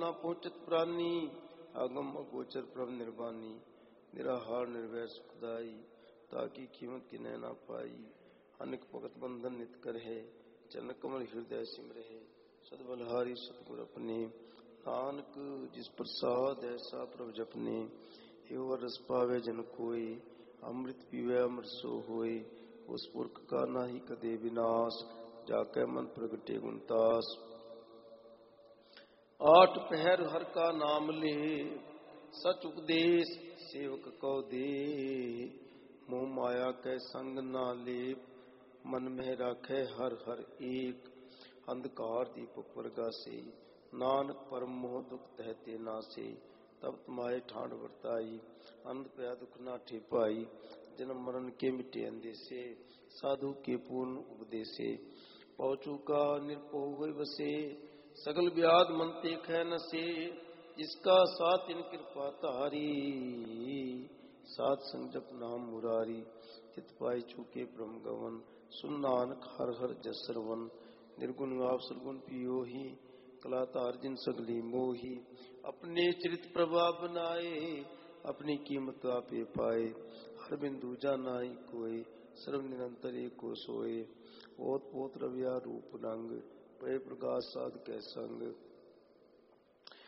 ना पहुंचत प्राणी, आगम अगोचर प्रभ निर्वाणी। निराहार निर्वैर सुखदाई, ताकि कीमत की नैना पाई। अनेक भगत बंधन नित कर है, चरण कमल हृदय सिम रहे। सद्बलहारी सतगुर अपने, नानक जिस प्रसाद ऐसा प्रभ जपने। एवं रस पावे जन कोई, अमृत पीवे अमृत सो होए। उस पुरख का नाही कदे विनाश, जाके मन प्रगटे गुणतास। आठ पहर हर का नाम ले, सच उपदेश सेवक को दे। मोह माया के संग ना लेप, मन में राखे हर हर एक। अंधकार दीपक प्रगासे, नानक परम मोह दुख तहते नासे। तब तुम्हारे ठाण वर्ताई, अंध पया दुख ना ठेपाई। जन्म मरण के मिटे अंदेसे, साधु के पूर्ण उपदेसे। पहुँचू का निरपोह हुए बसे, सगल व्याध मन ते ख नसे। जिसका साथ इन कृपा तारी, साथ संग जप नाम मुरारी। चित पाई चूके ब्रह्म गवन, सुन नानक हर हर जस सरवन। निर्गुण आप सरगुण पियो ही, कलातार जिन सगली मोही। अपने चरित प्रभा बनाए, अपनी कीमत आपे पाए। हर बिंदु जाना ही कोई, सर्व निरंतर एको सोए। ओत पोत रविया रूप रंग, पय प्रकाश साध के संग।